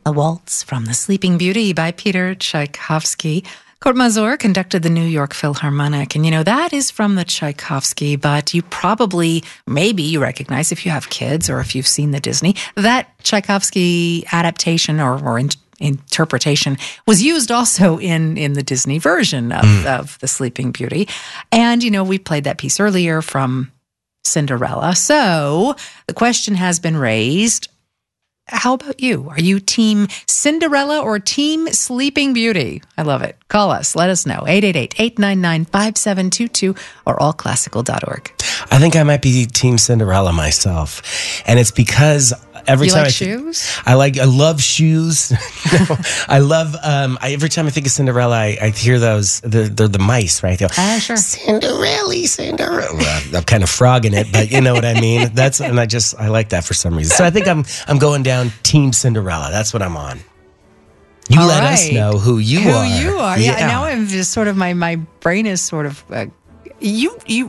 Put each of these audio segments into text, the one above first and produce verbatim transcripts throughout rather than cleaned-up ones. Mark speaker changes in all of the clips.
Speaker 1: A Waltz from The Sleeping Beauty by Peter Tchaikovsky. Kurt Masur conducted the New York Philharmonic. And, you know, that is from the Tchaikovsky, but you probably, maybe you recognize if you have kids or if you've seen the Disney, that Tchaikovsky adaptation or, or in, interpretation was used also in, in the Disney version of, mm. of The Sleeping Beauty. And, you know, we played that piece earlier from Cinderella. So the question has been raised. How about you? Are you team Cinderella or team Sleeping Beauty? I love it. Call us. Let us know. eight eight eight, eight nine nine, five seven two two or all classical dot org.
Speaker 2: I think I might be team Cinderella myself. And it's because every
Speaker 1: you
Speaker 2: time
Speaker 1: like
Speaker 2: I
Speaker 1: shoes?
Speaker 2: Th- I like, I love shoes. no, I love, um, I, every time I think of Cinderella, I, I hear those, they're, they're the mice, right? They go,
Speaker 1: Ah, sure.
Speaker 2: Cinderella, Cinderella. Well, I'm kind of frogging it, but you know what I mean? That's, and I just, I like that for some reason. So I think I'm, I'm going down team Cinderella. That's what I'm on. You
Speaker 1: All
Speaker 2: let
Speaker 1: right.
Speaker 2: us know who you
Speaker 1: who
Speaker 2: are.
Speaker 1: Who you are. Yeah. yeah. Now I'm just sort of, my, my brain is sort of, uh, you, you,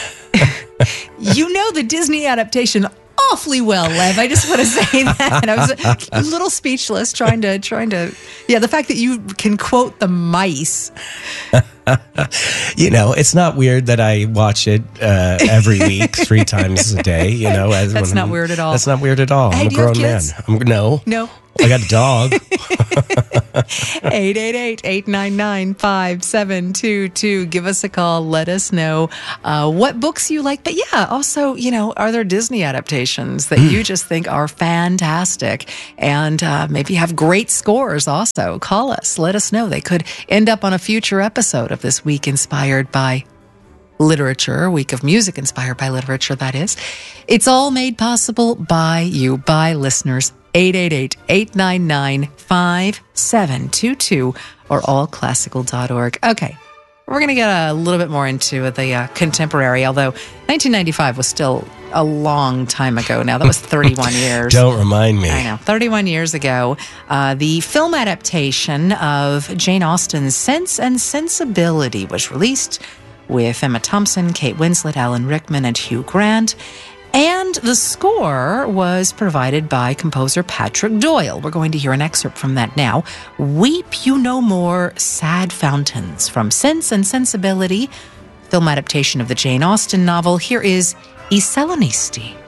Speaker 1: you know the Disney adaptation awfully well, Lev. I just want to say that. I was a little speechless trying to, trying to, yeah, the fact that you can quote the mice.
Speaker 2: You know, it's not weird that I watch it uh, every week, three times a day, you know. As
Speaker 1: That's not weird at all.
Speaker 2: That's not weird at all.
Speaker 1: Hey,
Speaker 2: I'm a
Speaker 1: do you have
Speaker 2: grown man.
Speaker 1: kids?
Speaker 2: I'm, no.
Speaker 1: No.
Speaker 2: I got a dog.
Speaker 1: eight eight eight, eight nine nine, five seven two two. Give us a call. Let us know uh, what books you like. But yeah, also, you know, are there Disney adaptations that mm. you just think are fantastic and uh, maybe have great scores also? Call us. Let us know. They could end up on a future episode of this week inspired by literature, week of music inspired by literature, that is. It's all made possible by you, by listeners. eight eight eight, eight nine nine, five seven two two or all classical dot org. Okay, we're going to get a little bit more into the uh, contemporary, although nineteen ninety-five was still a long time ago now. That was thirty-one years.
Speaker 2: Don't remind me.
Speaker 1: I know. thirty-one years ago, uh, the film adaptation of Jane Austen's Sense and Sensibility was released with Emma Thompson, Kate Winslet, Alan Rickman, and Hugh Grant. And the score was provided by composer Patrick Doyle. We're going to hear an excerpt from that now. Weep You No More, Sad Fountains from Sense and Sensibility, film adaptation of the Jane Austen novel. Here is I Selenisti.